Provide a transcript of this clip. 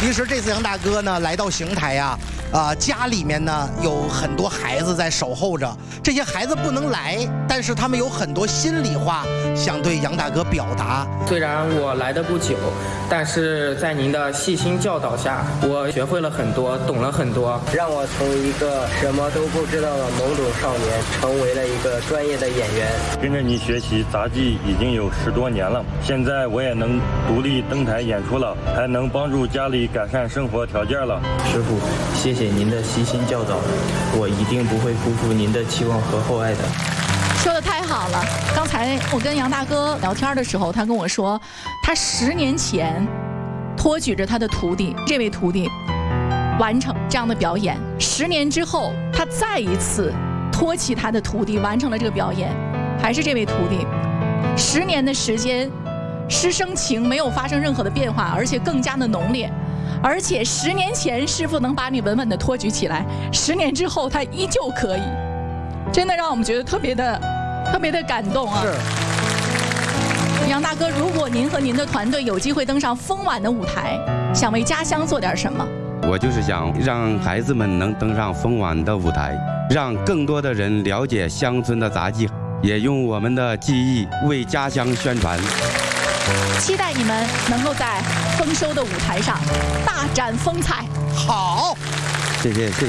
其实这次杨大哥呢来到邢台呀，家里面呢有很多孩子在守候着，这些孩子不能来，但是他们有很多心里话想对杨大哥表达。 虽然我来的不久，但是在您的细心教导下，我学会了很多，懂了很多， 让我从一个什么都不知道的懵懂少年，成为了一个专业的演员。 跟着你学习杂技已经有10多年了，现在我也能独立登台演出了，还能帮助家里改善生活条件了。 师傅，谢谢您的悉心教导，我一定不会辜负您的期望和厚爱的。 说的太好了！刚才我跟杨大哥聊天的时候，他跟我说，他10年前托举着他的徒弟，这位徒弟完成这样的表演，10年之后，他再一次托起他的徒弟完成了这个表演，还是这位徒弟。10年的时间，师生情没有发生任何的变化，而且更加的浓烈。而且10年前师傅能把你稳稳的托举起来，10年之后他依旧可以，真的让我们觉得特别的感动啊！是杨大哥，如果您和您的团队有机会登上丰晚的舞台，想为家乡做点什么？ 我就是想让孩子们能登上丰晚的舞台，让更多的人了解乡村的杂技，也用我们的技艺为家乡宣传。 期待你们能够在丰收的舞台上大展风采。 好， 谢谢。